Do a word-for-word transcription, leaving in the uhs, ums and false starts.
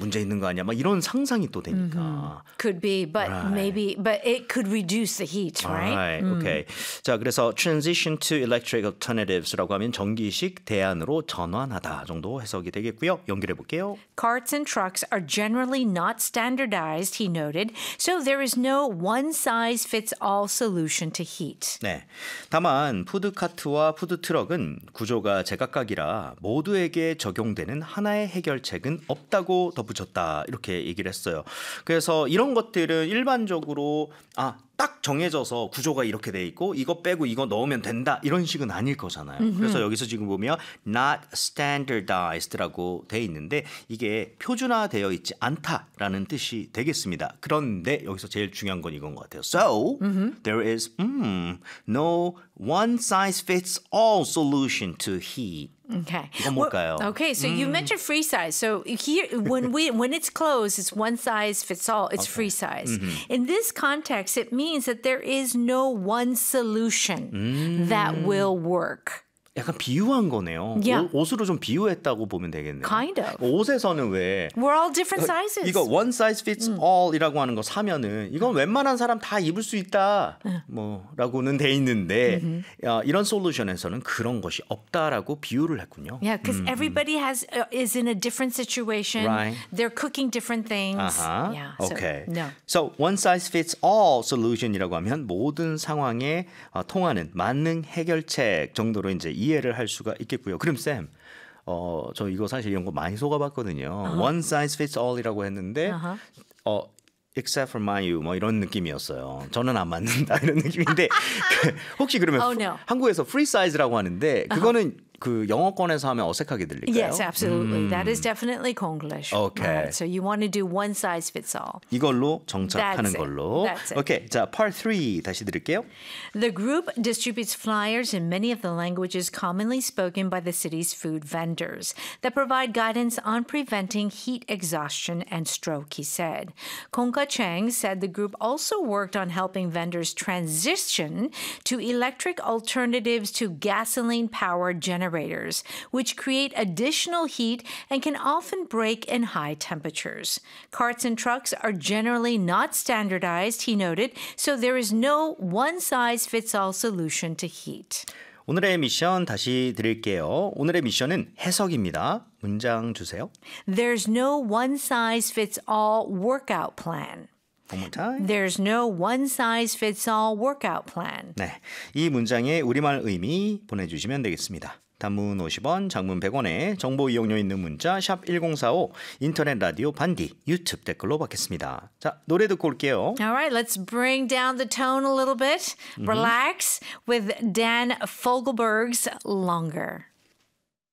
문제 있는 거 아니야? 막 이런 상상이 또 되니까. Mm-hmm. Could be, but right. maybe, but it could reduce the heat, right? Right. Mm. Okay. 자, 그래서 transition to electric alternatives라고 하면 전기식 대안으로 전환하다 정도 해석이 되겠고요. 연결해 볼게요. Carts and trucks are generally not standardized, he noted, so there is no one-size-fits-all solution to heat. 네. 다만 푸드카트와 푸드트럭은 구조가 제각각이라 모두에게 적용되는 하나의 해결책은 없다고 덧붙였다. 이렇게 얘기를 했어요. 그래서 이런 것들은 일반적으로 아, 딱 정해져서 구조가 이렇게 돼 있고 이거 빼고 이거 넣으면 된다 이런 식은 아닐 거잖아요. Mm-hmm. 그래서 여기서 지금 보면 not standardized라고 돼 있는데 이게 표준화되어 있지 않다라는 뜻이 되겠습니다. 그런데 여기서 제일 중요한 건 이건 것 같아요. So mm-hmm. there is mm, no one size fits all solution to heat. Okay. 이건 뭘까요? Well, okay, so mm. you mentioned free size. So here, when we when it's closed, it's one size fits all. It's okay. free size. Mm-hmm. In this context, it means that there is no one solution mm. that will work. 약간 비유한 거네요. Yeah. 옷, 옷으로 좀 비유했다고 보면 되겠네요. Kind of. 옷에서는 왜 We're all different sizes. 이거 one size fits 음. all이라고 하는 거 사면은 이건 웬만한 사람 다 입을 수 있다 음. 뭐라고는 돼 있는데 mm-hmm. 야, 이런 솔루션에서는 그런 것이 없다라고 비유를 했군요. Yeah, because 음, everybody has uh, is in a different situation. Right. They're cooking different things. Uh-huh. Yeah. Okay. So, no. So one size fits all solution이라고 하면 모든 상황에 어, 통하는 만능 해결책 정도로 이제 이해를 할 수가 있겠고요. 그럼 쌤, 어, 저 이거 사실 이런 거 많이 속아봤거든요. Uh-huh. One size fits all이라고 했는데, uh-huh. 어, except for my you 뭐 이런 느낌이었어요. 저는 안 맞는다 이런 느낌인데 혹시 그러면 oh, no. 한국에서 free size라고 하는데 그거는 uh-huh. 그 영어권에서 하면 어색하게 들릴까요? Yes, absolutely. 음. That is definitely Konglish. Okay. Right. So you want to do one size fits all. 이걸로 정착하는 That's 걸로. That's it. Okay, 자, part three 다시 드릴게요. The group distributes flyers in many of the languages commonly spoken by the city's food vendors that provide guidance on preventing heat exhaustion and stroke, he said. Kongka Chang said the group also worked on helping vendors transition to electric alternatives to gasoline-powered generators. Generators, which create additional heat and can often break in high temperatures. Carts and trucks are generally not standardized, he noted, so there is no one-size-fits-all solution to heat. 오늘의 미션 다시 드릴게요. 오늘의 미션은 해석입니다. 문장 주세요. There's no one-size-fits-all workout plan. One more time. There's no one-size-fits-all workout plan. 네, 이 문장의 우리말 의미 보내주시면 되겠습니다. 단문 오십 원, 장문 백 원에 정보 이용료 있는 문자 샵 일공사오 인터넷 라디오 반디 유튜브 댓글로 받겠습니다. 자, 노래 듣고 올게요. All right, let's bring down the tone a little bit. Mm-hmm. Relax with Dan Fogelberg's Longer.